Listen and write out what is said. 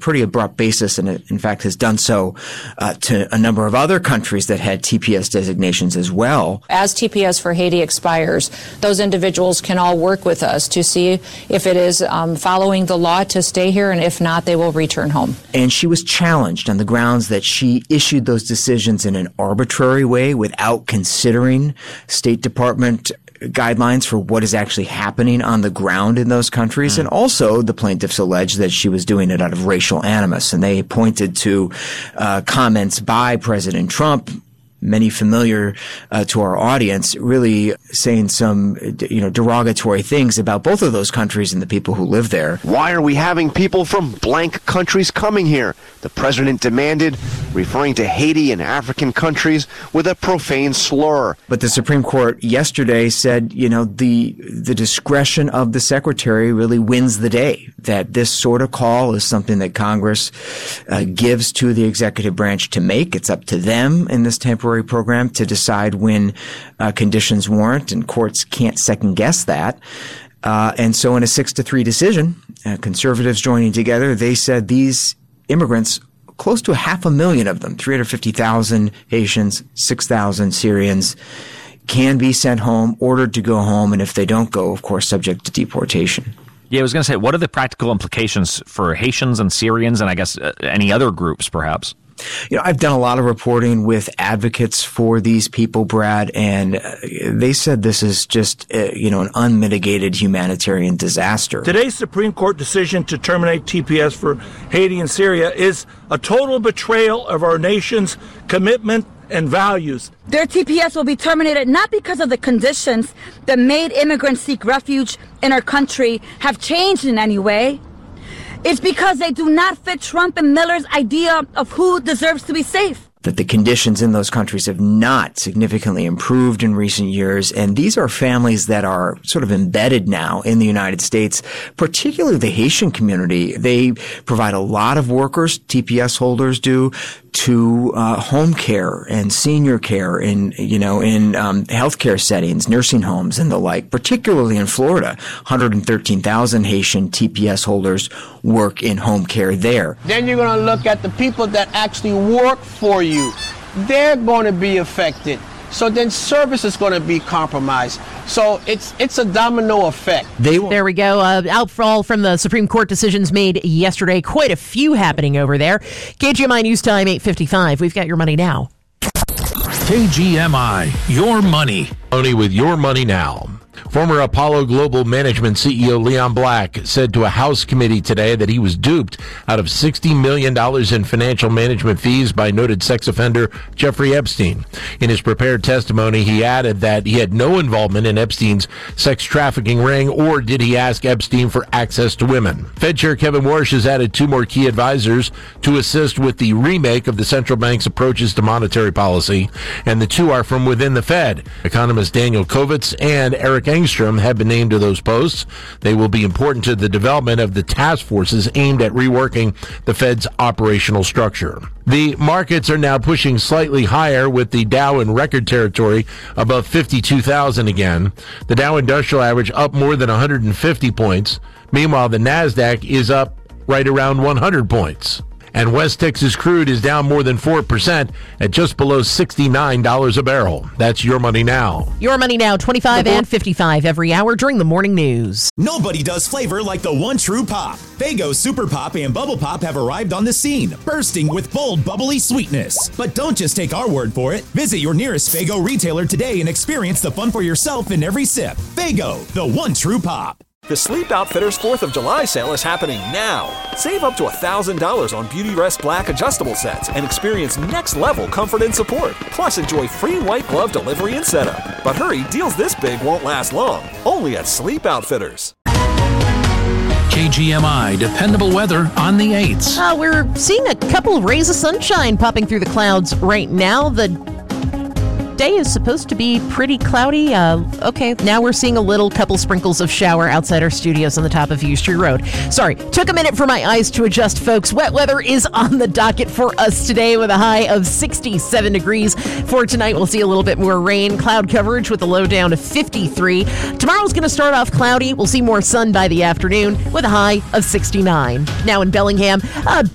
pretty abrupt basis, and it, in fact, has done so to a number of other countries that had TPS designations as well. As TPS for Haiti expires, those individuals can all work with us to see if it is following the law to stay here, and if not, they will return home. And she was challenged on the grounds that she issued those decisions in an arbitrary way without considering State Department guidelines for what is actually happening on the ground in those countries. And also the plaintiffs alleged that she was doing it out of racial animus. And they pointed to comments by President Trump, many familiar to our audience, really saying some, derogatory things about both of those countries and the people who live there. Why are we having people from blank countries coming here? The president demanded, referring to Haiti and African countries with a profane slur. But the Supreme Court yesterday said, the discretion of the secretary really wins the day, that this sort of call is something that Congress gives to the executive branch to make. It's up to them in this temporary program to decide when conditions warrant, and courts can't second guess that. And so in a 6-3 decision, conservatives joining together, they said these immigrants, close to 500,000 of them, 350,000 Haitians, 6,000 Syrians, can be sent home, ordered to go home, and if they don't go, of course, subject to deportation. Yeah, I was going to say, what are the practical implications for Haitians and Syrians and I guess any other groups, perhaps? I've done a lot of reporting with advocates for these people, Brad, and they said this is just, an unmitigated humanitarian disaster. Today's Supreme Court decision to terminate TPS for Haiti and Syria is a total betrayal of our nation's commitment and values. Their TPS will be terminated not because of the conditions that made immigrants seek refuge in our country have changed in any way. It's because they do not fit Trump and Miller's idea of who deserves to be safe. That the conditions in those countries have not significantly improved in recent years. And these are families that are sort of embedded now in the United States, particularly the Haitian community. They provide a lot of workers, TPS holders do, to home care and senior care in healthcare settings, nursing homes and the like, particularly in Florida. 113,000 Haitian TPS holders work in home care there. Then you're going to look at the people that actually work for you. They're going to be affected. So then service is going to be compromised. So it's a domino effect. There we go. Outfall from the Supreme Court decisions made yesterday. Quite a few happening over there. KGMI News Time 8:55. We've got your money now. KGMI, your money. Only with your money now. Former Apollo Global Management CEO Leon Black said to a House committee today that he was duped out of $60 million in financial management fees by noted sex offender Jeffrey Epstein. In his prepared testimony, he added that he had no involvement in Epstein's sex trafficking ring, or did he ask Epstein for access to women. Fed Chair Kevin Warsh has added 2 more key advisors to assist with the remake of the central bank's approaches to monetary policy, and the 2 are from within the Fed. Economist Daniel Kovitz and Eric Engstrom have been named to those posts. They will be important to the development of the task forces aimed at reworking the Fed's operational structure. The markets are now pushing slightly higher, with the Dow in record territory above 52,000 again. The Dow Industrial Average up more than 150 points. Meanwhile, the NASDAQ is up right around 100 points. And West Texas crude is down more than 4% at just below $69 a barrel. That's Your Money Now. Your Money Now, 25 and 55 every hour during the morning news. Nobody does flavor like the one true pop. Faygo Super Pop and Bubble Pop have arrived on the scene, bursting with bold, bubbly sweetness. But don't just take our word for it. Visit your nearest Faygo retailer today and experience the fun for yourself in every sip. Faygo, the one true pop. The Sleep Outfitters 4th of July sale is happening now. Save up to $1,000 on Beautyrest Black adjustable sets and experience next-level comfort and support. Plus, enjoy free white glove delivery and setup. But hurry, deals this big won't last long. Only at Sleep Outfitters. KGMI, dependable weather on the 8s. We're seeing a couple rays of sunshine popping through the clouds right now. The day is supposed to be pretty cloudy. Okay, now we're seeing a couple sprinkles of shower outside our studios on the top of Hughes Tree Road. Sorry, took a minute for my eyes to adjust, folks. Wet weather is on the docket for us today with a high of 67 degrees. For tonight, we'll see a little bit more rain, cloud coverage with a low down to 53. Tomorrow's going to start off cloudy. We'll see more sun by the afternoon with a high of 69. Now in Bellingham,